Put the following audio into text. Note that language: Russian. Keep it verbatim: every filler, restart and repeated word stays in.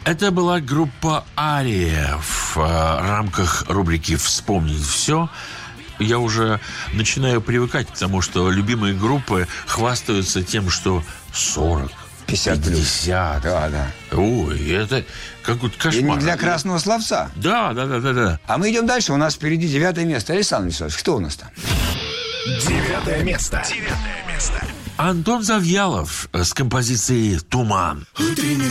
Это была группа «Ария» в э, рамках рубрики «Вспомнить все». Я уже начинаю привыкать к тому, что любимые группы хвастаются тем, что сорок, пятьдесят, пятьдесят. Да, да. Ой, это какой-то кошмар. И не для красного словца. Да, да, да, да, да. А мы идем дальше. У нас впереди девятое место. Александр Вячеславович, кто у нас там? Девятое место. Девятое место. Антон Завьялов с композицией «Туман». Утренний